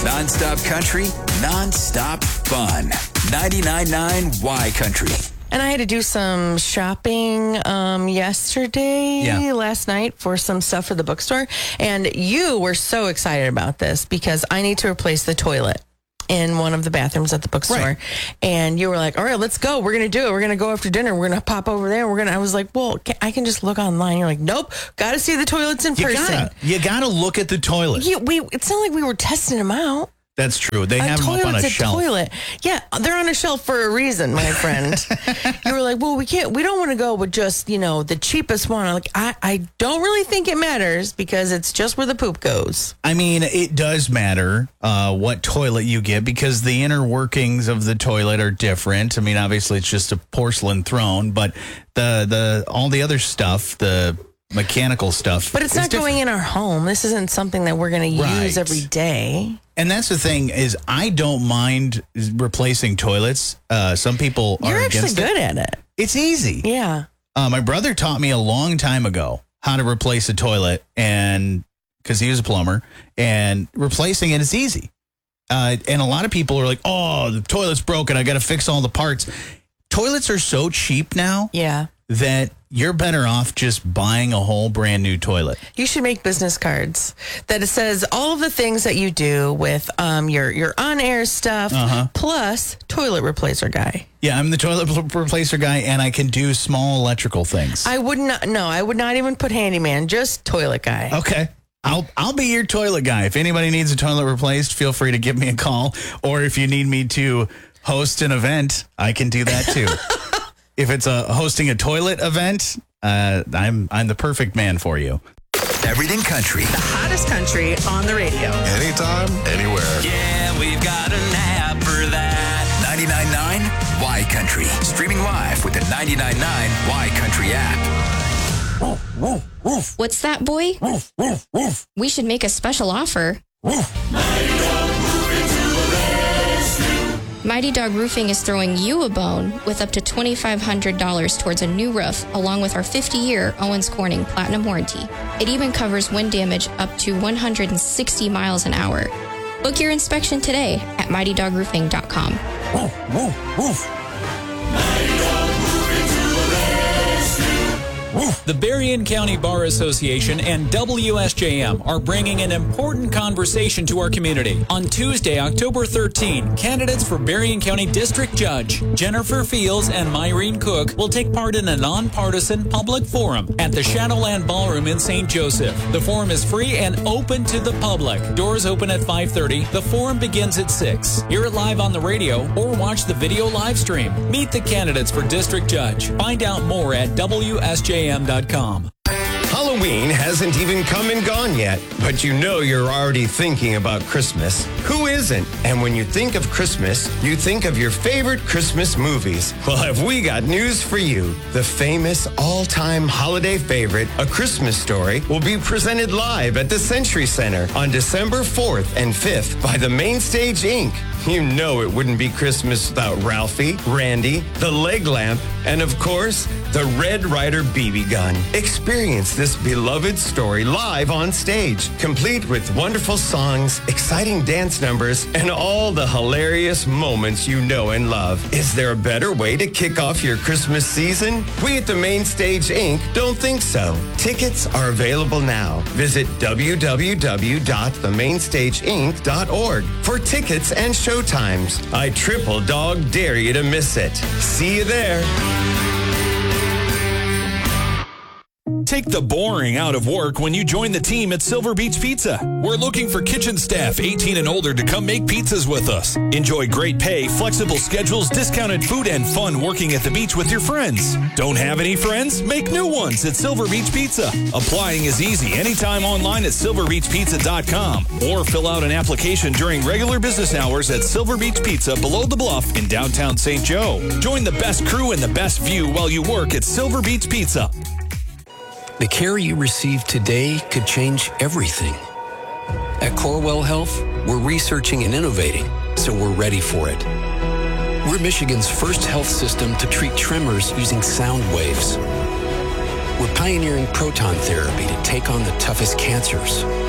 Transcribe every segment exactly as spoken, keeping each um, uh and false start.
Non-stop country, non-stop fun. ninety-nine point nine Y Country. And I had to do some shopping um, yesterday, Yeah. last night, for some stuff for the bookstore. And you were so excited about this because I need to replace the toilet in one of the bathrooms at the bookstore. Right. And you were like, all right, let's go. We're going to do it. We're going to go after dinner. We're going to pop over there. We're going to, I was like, well, ca- I can just look online. You're like, nope, got to see the toilets in You person. gotta, you gotta look at the toilet. You, we, it's not like we were testing them out. That's true. They A have them up on toilet's a a shelf. toilet. Yeah, they're on a shelf for a reason, my friend. You were like, well, we can't, we don't want to go with just, you know, the cheapest one. I'm like, I, I don't really think it matters because it's just where the poop goes. I mean, it does matter uh, what toilet you get because the inner workings of the toilet are different. I mean, obviously, it's just a porcelain throne, but the the all the other stuff, the mechanical stuff, But it's is not going different. in our home. This isn't something that we're going to Right. use every day. And that's the thing is, I don't mind replacing toilets. Uh, some people You're are actually against good it. at it. It's easy. Yeah. Uh, my brother taught me a long time ago how to replace a toilet, and because he was a plumber, and replacing it is easy. Uh, and a lot of people are like, "Oh, the toilet's broken. I got to fix all the parts." Toilets are so cheap now Yeah. that you're better off just buying a whole brand new toilet. You should make business cards that it says all of the things that you do with um, your, your on-air stuff, Uh-huh. plus toilet replacer guy. Yeah, I'm the toilet replacer guy, and I can do small electrical things. I would not, no, I would not even put handyman, just toilet guy. Okay. I'll I'll be your toilet guy. If anybody needs a toilet replaced, feel free to give me a call. Or if you need me to host an event, I can do that too. If it's a hosting a toilet event, uh, I'm I'm the perfect man for you. Everything country. The hottest country on the radio. Anytime, anywhere. Yeah, we've got an app for that. ninety-nine point nine Y Country. Streaming live with the ninety-nine point nine Y Country app. What's that, boy? We should make a special offer. Mighty Dog Roofing is throwing you a bone with up to twenty-five hundred dollars towards a new roof, along with our fifty-year Owens Corning Platinum Warranty. It even covers wind damage up to one hundred sixty miles an hour. Book your inspection today at mighty dog roofing dot com. The Berrien County Bar Association and W S J M are bringing an important conversation to our community. On Tuesday, October thirteenth, candidates for Berrien County District Judge Jennifer Fields and Myrene Cook will take part in a nonpartisan public forum at the Shadowland Ballroom in Saint Joseph. The forum is free and open to the public. Doors open at five thirty. The forum begins at six. Hear it live on the radio or watch the video live stream. Meet the candidates for District Judge. Find out more at W S J M dot com. Halloween hasn't even come and gone yet, but you know you're already thinking about Christmas. Who isn't? And when you think of Christmas, you think of your favorite Christmas movies. Well, have we got news for you? The famous all-time holiday favorite, A Christmas Story, will be presented live at the Century Center on December fourth and fifth by the Mainstage Incorporated. You know it wouldn't be Christmas without Ralphie, Randy, the leg lamp, and of course, the Red Ryder B B gun. Experience this beloved story live on stage, complete with wonderful songs, exciting dance numbers, and all the hilarious moments you know and love. Is there a better way to kick off your Christmas season? We at the Mainstage Incorporated don't think so. Tickets are available now. Visit w w w dot the mainstage inc dot org for tickets and show times. I triple dog dare you to miss it. See you there. Take the boring out of work when you join the team at Silver Beach Pizza. We're looking for kitchen staff eighteen and older to come make pizzas with us. Enjoy great pay, flexible schedules, discounted food, and fun working at the beach with your friends. Don't have any friends? Make new ones at Silver Beach Pizza. Applying is easy anytime online at silver beach pizza dot com or fill out an application during regular business hours at Silver Beach Pizza below the bluff in downtown Saint Joe. Join the best crew and the best view while you work at Silver Beach Pizza. The care you receive today could change everything. At Corewell Health, we're researching and innovating, so we're ready for it. We're Michigan's first health system to treat tremors using sound waves. We're pioneering proton therapy to take on the toughest cancers.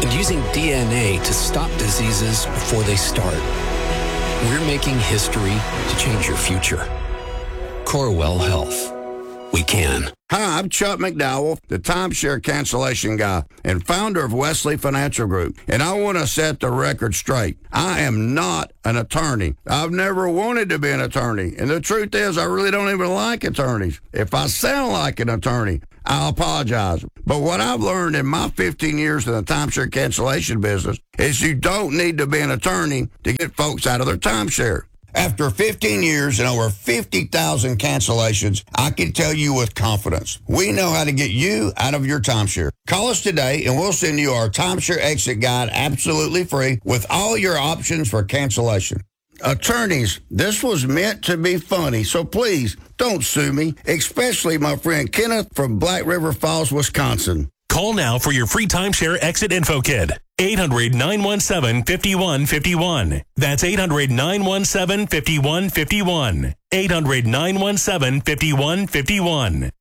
and using D N A to stop diseases before they start. We're making history to change your future. Corewell Health. We can. Hi, I'm Chuck McDowell, the timeshare cancellation guy and founder of Wesley Financial Group. And I want to set the record straight. I am not an attorney. I've never wanted to be an attorney. And the truth is, I really don't even like attorneys. If I sound like an attorney, I apologize. But what I've learned in my fifteen years in the timeshare cancellation business is you don't need to be an attorney to get folks out of their timeshare. After fifteen years and over fifty thousand cancellations, I can tell you with confidence, we know how to get you out of your timeshare. Call us today and we'll send you our timeshare exit guide absolutely free with all your options for cancellation. Attorneys, this was meant to be funny, so please don't sue me, especially my friend Kenneth from Black River Falls, Wisconsin. Call now for your free timeshare exit info kit. eight hundred, nine one seven, five one five one. That's eight hundred, nine one seven, five one five one. eight hundred, nine one seven, five one five one.